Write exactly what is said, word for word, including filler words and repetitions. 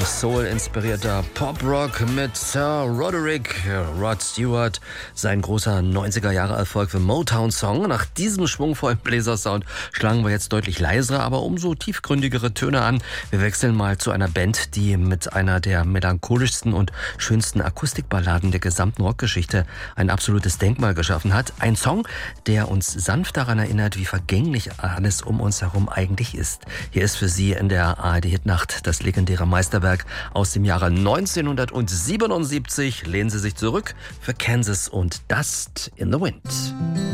Soul-inspirierter Pop-Rock mit Sir Roderick Rod Stewart. Sein großer neunziger-Jahre-Erfolg für Motown-Song. Nach diesem schwungvollen Bläsersound schlagen wir jetzt deutlich leisere, aber umso tiefgründigere Töne an. Wir wechseln mal zu einer Band, die mit einer der melancholischsten und schönsten Akustikballaden der gesamten Rockgeschichte ein absolutes Denkmal geschaffen hat. Ein Song, der uns sanft daran erinnert, wie vergänglich alles um uns herum eigentlich ist. Hier ist für Sie in der A R D-Hitnacht das legendäre Meisterwerk aus dem Jahre neunzehnhundertsiebenundsiebzig. Lehnen Sie sich zurück für Kansas und Dust in the Wind.